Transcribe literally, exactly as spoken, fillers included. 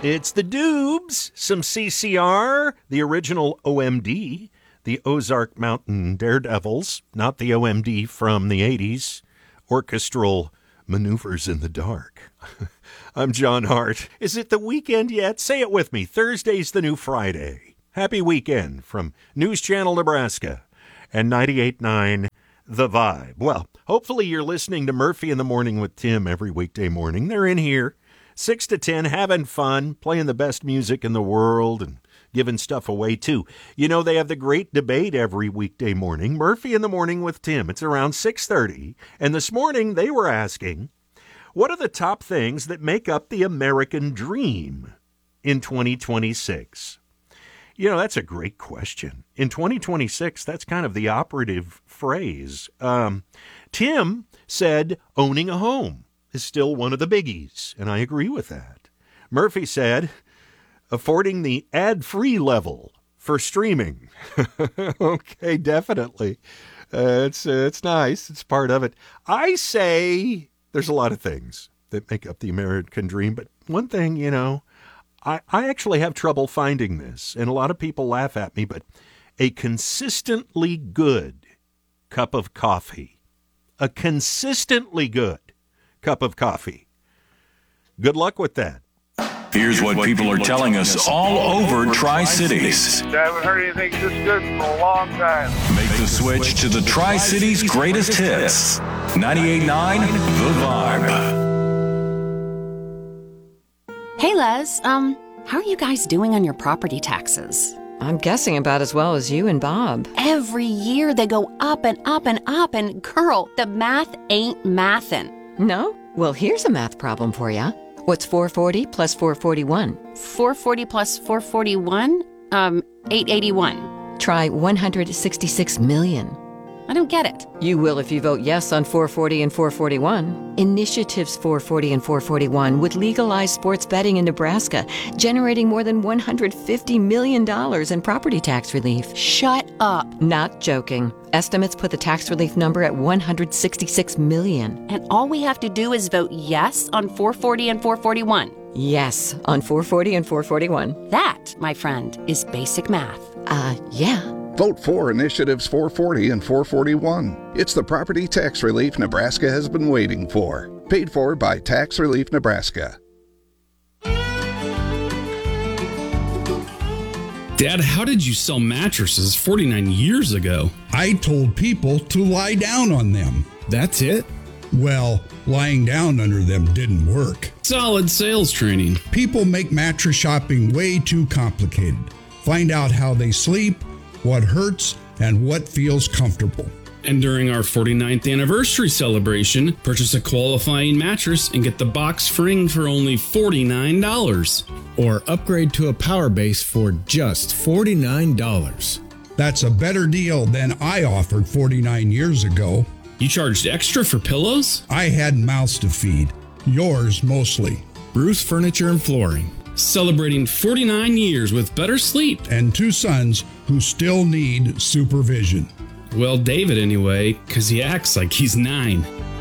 It's the Doobs, some C C R, the original O M D, the Ozark Mountain Daredevils, not the O M D from the eighties, orchestral maneuvers in the dark. I'm John Hart. Is it the weekend yet? Say it with me. Thursday's the new Friday. Happy weekend from News Channel Nebraska and ninety-eight point nine The Vibe. Well, hopefully you're listening to Murphy in the Morning with Tim every weekday morning. They're in here, six to ten, having fun, playing the best music in the world and giving stuff away, too. You know, they have the great debate every weekday morning, Murphy in the Morning with Tim. It's around six thirty. And this morning they were asking, what are the top things that make up the American dream in twenty twenty-six? You know, that's a great question. In twenty twenty-six, that's kind of the operative phrase. Um, Tim said owning a home is still one of the biggies, and I agree with that. Murphy said affording the ad-free level for streaming. Okay, definitely. Uh, it's, uh, it's nice. It's part of it. I say there's a lot of things that make up the American dream, but one thing, you know, I, I actually have trouble finding this, and a lot of people laugh at me, but a consistently good cup of coffee. A consistently good cup of coffee. Good luck with that. Here's what people are telling us all over Tri-Cities. I haven't heard anything this good for a long time. Make the switch to the Tri-Cities greatest hits. ninety-eight point nine The Vibe. Hey, Les, um, how are you guys doing on your property taxes? I'm guessing about as well as you and Bob. Every year they go up and up and up, and girl, the math ain't mathin'. No? Well, here's a math problem for you. What's four forty plus four forty-one? four forty plus four forty-one? Um, eight eighty-one. Try one hundred sixty-six million. I don't get it. You will if you vote yes on four forty and four forty-one. Initiatives four forty and four forty-one would legalize sports betting in Nebraska, generating more than one hundred fifty million dollars in property tax relief. Shut up. Not joking. Estimates put the tax relief number at one hundred sixty-six million. And all we have to do is vote yes on four forty and four forty-one. Yes, on four forty and four forty-one. That, my friend, is basic math. Uh, yeah. Vote for Initiatives four forty and four forty-one. It's the property tax relief Nebraska has been waiting for. Paid for by Tax Relief Nebraska. Dad, how did you sell mattresses forty-nine years ago? I told people to lie down on them. That's it? Well, lying down under them didn't work. Solid sales training. People make mattress shopping way too complicated. Find out how they sleep, what hurts, and what feels comfortable. And during our forty-ninth anniversary celebration, purchase a qualifying mattress and get the box free for only forty-nine dollars. Or upgrade to a power base for just forty-nine dollars. That's a better deal than I offered forty-nine years ago. You charged extra for pillows? I had mouths to feed. Yours mostly. Bruce Furniture and Flooring. Celebrating forty-nine years with better sleep. And two sons who still need supervision. Well, David anyway, because he acts like he's nine.